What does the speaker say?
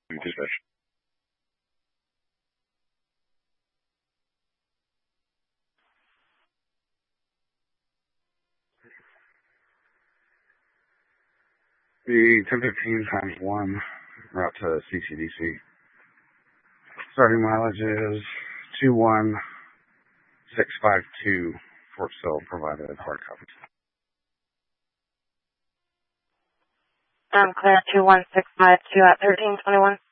Dispatch. The 1015 times 1 route to CCDC. Starting mileage is 21652. Fort Sill provided hard copies. Clear 21652 at 1321.